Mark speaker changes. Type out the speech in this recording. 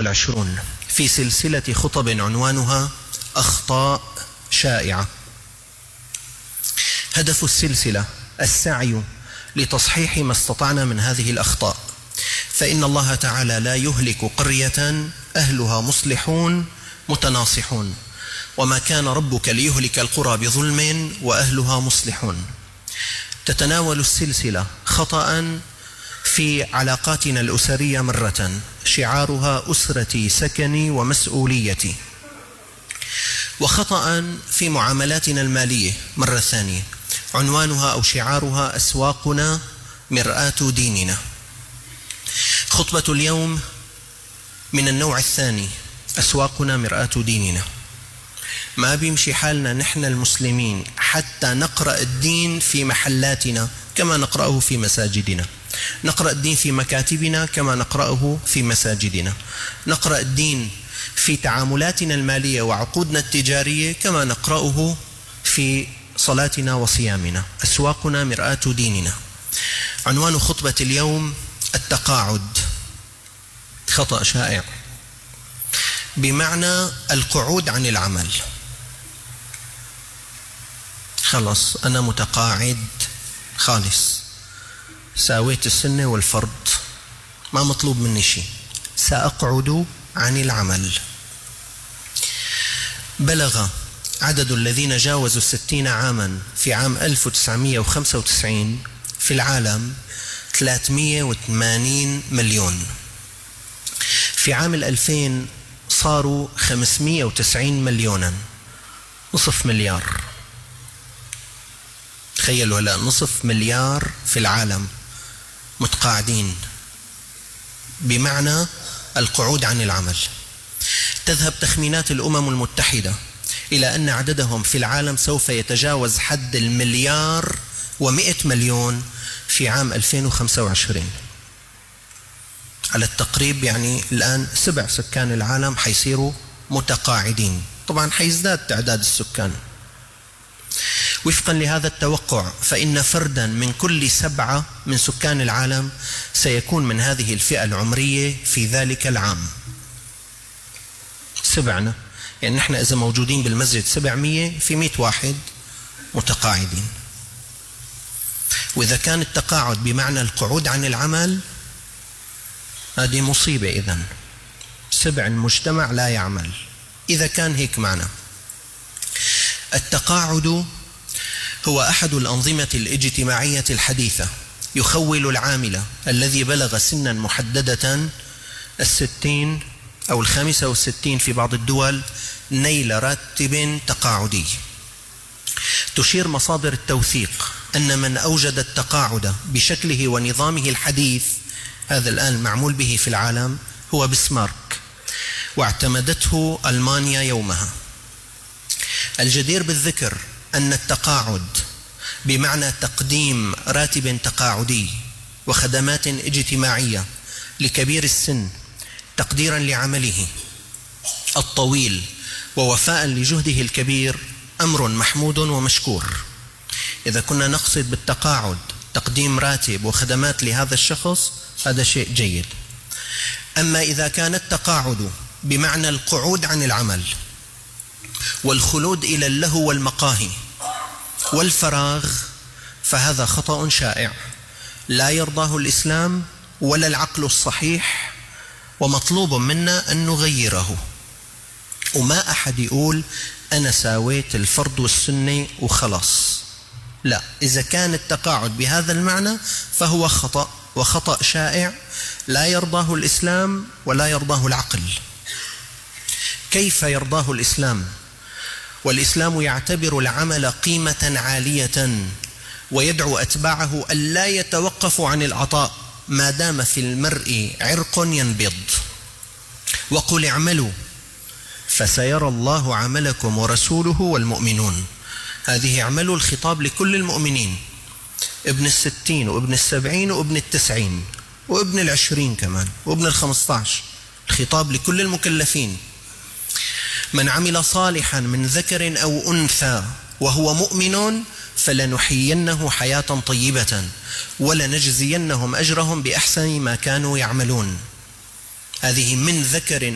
Speaker 1: والعشرون في سلسلة خطب عنوانها أخطاء شائعة. هدف السلسلة السعي لتصحيح ما استطعنا من هذه الأخطاء، فإن الله تعالى لا يهلك قرية أهلها مصلحون متناصحون، وما كان ربك ليهلك القرى بظلم وأهلها مصلحون. تتناول السلسلة خطأ في علاقاتنا الأسرية مرة، شعارها أسرتي سكني ومسؤوليتي، وخطأ في معاملاتنا المالية مرة ثانية، عنوانها أو شعارها أسواقنا مرآة ديننا. خطبة اليوم من النوع الثاني، أسواقنا مرآة ديننا. ما بيمشي حالنا نحن المسلمين حتى نقرأ الدين في محلاتنا كما نقرأه في مساجدنا، نقرأ الدين في مكاتبنا كما نقرأه في مساجدنا، نقرأ الدين في تعاملاتنا المالية وعقودنا التجارية كما نقرأه في صلاتنا وصيامنا. أسواقنا مرآة ديننا. عنوان خطبة اليوم التقاعد. خطأ شائع بمعنى القعود عن العمل. خلص أنا متقاعد خالص، ساويت السنة والفرض، ما مطلوب مني شيء، سأقعد عن العمل. بلغ عدد الذين جاوزوا 60 عاما في عام 1995 في العالم 380 مليون. في عام 2000 صاروا 590 مليونا، نصف مليار. تخيلوا هلا نصف مليار في العالم متقاعدين بمعنى القعود عن العمل. تذهب تخمينات الأمم المتحدة إلى أن عددهم في العالم سوف يتجاوز حد 1,100 مليون في عام 2025 على التقريب. يعني الآن 7 سكان العالم حيصيروا متقاعدين، طبعا حيزداد تعداد السكان. وفقا لهذا التوقع فإن فردا من كل 7 من سكان العالم سيكون من هذه الفئة العمرية في ذلك العام. 7، يعني نحن إذا موجودين بالمسجد 700 في 100 واحد متقاعدين. وإذا كان التقاعد بمعنى القعود عن العمل هذه مصيبة. إذن 7 المجتمع لا يعمل إذا كان هيك معنى. التقاعد هو أحد الأنظمة الاجتماعية الحديثة، يخول العامل الذي بلغ سنا محددة 60 أو 65 في بعض الدول نيل راتب تقاعدي. تشير مصادر التوثيق أن من أوجد التقاعد بشكله ونظامه الحديث، هذا الآن معمول به في العالم، هو بسمارك، واعتمدته ألمانيا يومها. الجدير بالذكر أن التقاعد بمعنى تقديم راتب تقاعدي وخدمات اجتماعية لكبير السن تقديرا لعمله الطويل ووفاء لجهده الكبير أمر محمود ومشكور. إذا كنا نقصد بالتقاعد تقديم راتب وخدمات لهذا الشخص هذا شيء جيد. أما إذا كان التقاعد بمعنى القعود عن العمل والخلود إلى اللهو والمقاهي والفراغ فهذا خطأ شائع لا يرضاه الإسلام ولا العقل الصحيح، ومطلوب منا أن نغيره. وما أحد يقول أنا ساويت الفرض والسنة وخلص، لا، إذا كان التقاعد بهذا المعنى فهو خطأ، وخطأ شائع لا يرضاه الإسلام ولا يرضاه العقل. كيف يرضاه الإسلام؟ والإسلام يعتبر العمل قيمة عالية ويدعو أتباعه ألا يتوقفوا عن العطاء ما دام في المرء عرق ينبض. وقل اعملوا فسيرى الله عملكم ورسوله والمؤمنون. هذه اعملوا الخطاب لكل المؤمنين، ابن 60 وابن 70 وابن 90 وابن 20 كمان وابن 15، الخطاب لكل المكلفين. من عمل صالحا من ذكر أو أنثى وهو مؤمن فلنحيينه حياة طيبة ولنجزينهم أجرهم بأحسن ما كانوا يعملون. هذه من ذكر